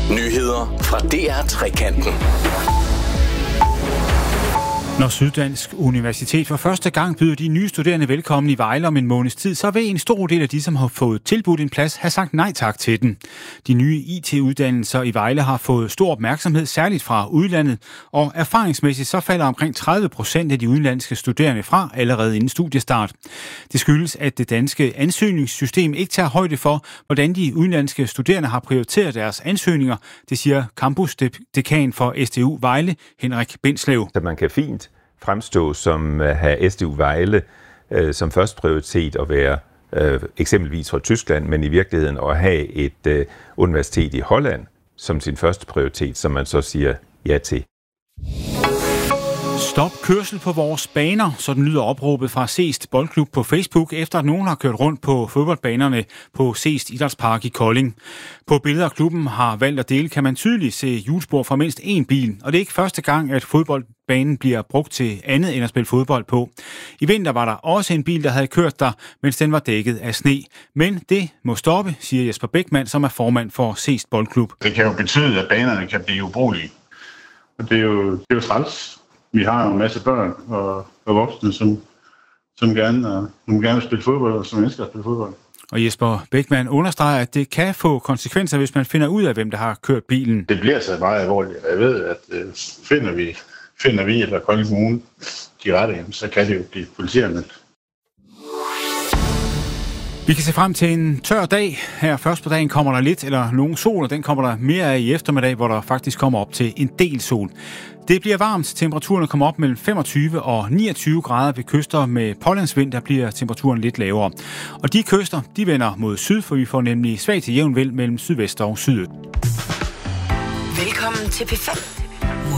Nyheder fra DR Trekanten. Når Syddansk Universitet for første gang byder de nye studerende velkommen i Vejle om en måneds tid, så vil en stor del af de, som har fået tilbudt en plads, have sagt nej tak til den. De nye IT-uddannelser i Vejle har fået stor opmærksomhed, særligt fra udlandet, og erfaringsmæssigt så falder omkring 30% af de udenlandske studerende fra allerede inden studiestart. Det skyldes, at det danske ansøgningssystem ikke tager højde for, hvordan de udenlandske studerende har prioriteret deres ansøgninger, det siger campusdekan for SDU Vejle, Henrik Bindslev. Så man kan fint fremstå som at have SDU Vejle som først prioritet og være eksempelvis fra Tyskland, men i virkeligheden at have et universitet i Holland som sin første prioritet, som man så siger ja til. Stop kørsel på vores baner, sådan lyder opråbet fra Seest Boldklub på Facebook, efter at nogen har kørt rundt på fodboldbanerne på Seest Idrætspark i Kolding. På billeder klubben har valgt at dele, kan man tydeligt se hjulspor fra mindst én bil, og det er ikke første gang, at fodboldbanen bliver brugt til andet end at spille fodbold på. I vinter var der også en bil, der havde kørt der, mens den var dækket af sne. Men det må stoppe, siger Jesper Bækman, som er formand for Seest Boldklub. Det kan jo betyde, at banerne kan blive ubrugelige, og det er jo træls. Vi har jo en masse børn og voksne, som gerne vil spille fodbold, og som ønsker at spille fodbold. Og Jesper Bækman understreger, at det kan få konsekvenser, hvis man finder ud af, hvem der har kørt bilen. Det bliver så meget alvorligt. Jeg ved, at finder vi eller Kolding Kommune de rette, så kan det jo blive politianmeldt. Vi kan se frem til en tør dag. Her først på dagen kommer der lidt eller nogen sol, og den kommer der mere af i eftermiddag, hvor der faktisk kommer op til en del sol. Det bliver varmt. Temperaturen kommer op mellem 25 og 29 grader ved kyster med pålandsvind, der bliver temperaturen lidt lavere. Og de kyster, de vender mod syd, for vi får nemlig svag til jævn vind mellem sydvest og sydøst. Velkommen til P5.